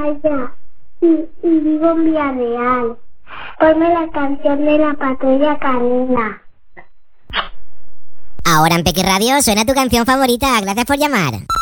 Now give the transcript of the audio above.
Vaya, y vivo en Villarreal. Ponme la canción de la Patrulla Canina. Ahora en Peque Radio suena tu canción favorita. Gracias por llamar.